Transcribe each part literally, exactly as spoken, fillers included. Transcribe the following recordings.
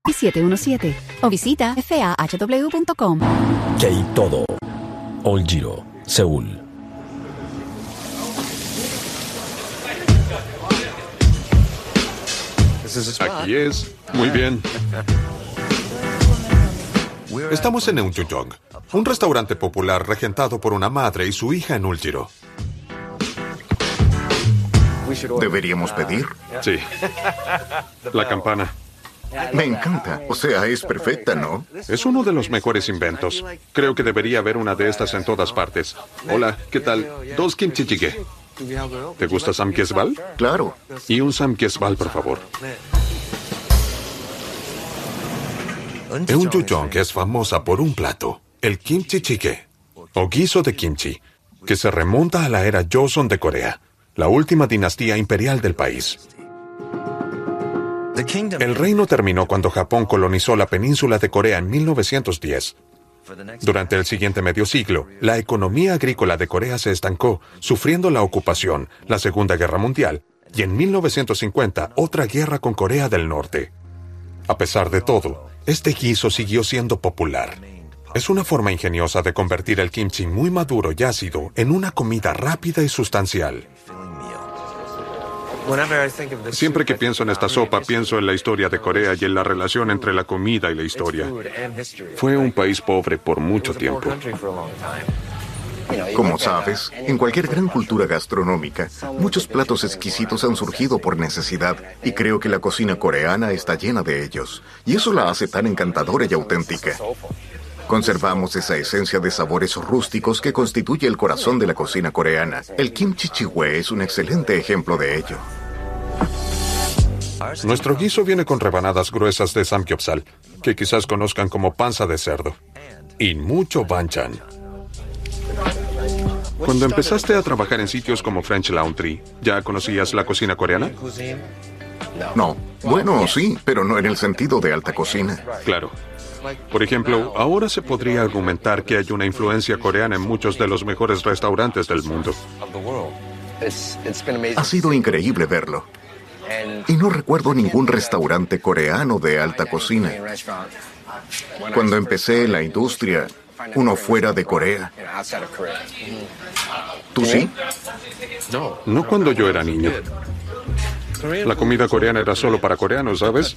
siete uno siete o visita f a h w punto com. K-Todo. All Giro, Seúl. Aquí es. Muy bien. Estamos en Eunjujong, un restaurante popular regentado por una madre y su hija en Uljiro. ¿Deberíamos pedir? Sí. La campana. Me encanta. O sea, es perfecta, ¿no? Es uno de los mejores inventos. Creo que debería haber una de estas en todas partes. Hola, ¿qué tal? Dos kimchi jjigae. ¿Te gusta samgyeopsal? Claro. Y un samgyeopsal, por favor. Eunjujong es famosa por un plato, el kimchi jjigae, o guiso de kimchi, que se remonta a la era Joseon de Corea, la última dinastía imperial del país. El reino terminó cuando Japón colonizó la península de Corea en mil novecientos diez. Durante el siguiente medio siglo, la economía agrícola de Corea se estancó, sufriendo la ocupación, la Segunda Guerra Mundial, y en mil novecientos cincuenta otra guerra con Corea del Norte. A pesar de todo, este guiso siguió siendo popular. Es una forma ingeniosa de convertir el kimchi muy maduro y ácido en una comida rápida y sustancial. Siempre que pienso en esta sopa, pienso en la historia de Corea y en la relación entre la comida y la historia. Fue un país pobre por mucho tiempo. Como sabes, en cualquier gran cultura gastronómica, muchos platos exquisitos han surgido por necesidad, y creo que la cocina coreana está llena de ellos, y eso la hace tan encantadora y auténtica. Conservamos esa esencia de sabores rústicos que constituye el corazón de la cocina coreana. El kimchi jjigae es un excelente ejemplo de ello. Nuestro guiso viene con rebanadas gruesas de samgyeopsal, que quizás conozcan como panza de cerdo, y mucho banchan. Cuando empezaste a trabajar en sitios como French Laundry, ¿ya conocías la cocina coreana? No. Bueno, sí, pero no en el sentido de alta cocina. Claro. Por ejemplo, ahora se podría argumentar que hay una influencia coreana en muchos de los mejores restaurantes del mundo. Ha sido increíble verlo. Y no recuerdo ningún restaurante coreano de alta cocina. Cuando empecé en la industria, uno fuera de Corea. ¿Tú sí? No cuando yo era niño. La comida coreana era solo para coreanos, ¿sabes?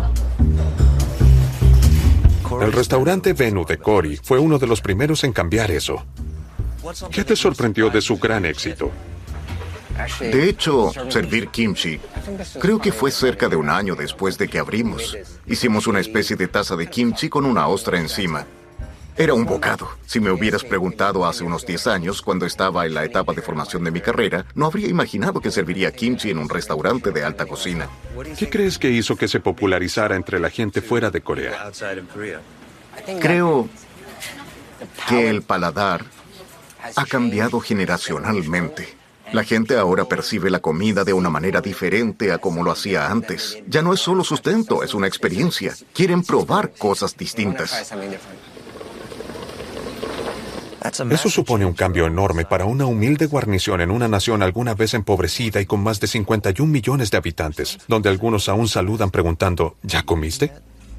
El restaurante Venu de Cory fue uno de los primeros en cambiar eso. ¿Qué te sorprendió de su gran éxito? De hecho, servir kimchi, creo que fue cerca de un año después de que abrimos. Hicimos una especie de taza de kimchi con una ostra encima. Era un bocado. Si me hubieras preguntado hace unos diez años, cuando estaba en la etapa de formación de mi carrera, no habría imaginado que serviría kimchi en un restaurante de alta cocina. ¿Qué crees que hizo que se popularizara entre la gente fuera de Corea? Creo que el paladar ha cambiado generacionalmente. La gente ahora percibe la comida de una manera diferente a como lo hacía antes. Ya no es solo sustento, es una experiencia. Quieren probar cosas distintas. Eso supone un cambio enorme para una humilde guarnición en una nación alguna vez empobrecida y con más de cincuenta y un millones de habitantes, donde algunos aún saludan preguntando, ¿ya comiste?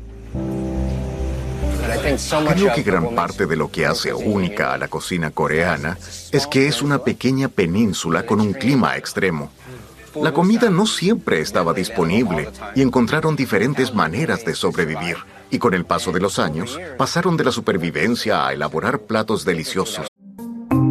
Creo que gran parte de lo que hace única a la cocina coreana es que es una pequeña península con un clima extremo. La comida no siempre estaba disponible y encontraron diferentes maneras de sobrevivir. Y con el paso de los años, pasaron de la supervivencia a elaborar platos deliciosos.